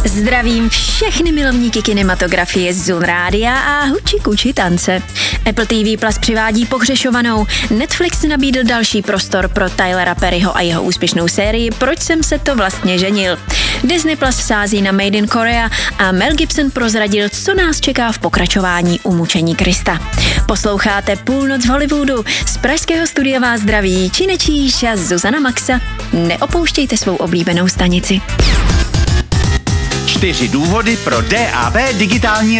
Zdravím všechny milovníky kinematografie z Zun Rádia a huči kuči tance. Apple TV Plus přivádí Pohřešovanou. Netflix nabídl další prostor pro Tylera Perryho a jeho úspěšnou sérii Proč jsem se to vlastně ženil. Disney Plus sází na Made in Korea a Mel Gibson prozradil, co nás čeká v pokračování Umučení Krista. Posloucháte Půlnoc v Hollywoodu. Z pražského studia vás zdraví Činečíš a Zuzana Maxa. Neopouštějte svou oblíbenou stanici. 4 důvody pro DAB digitální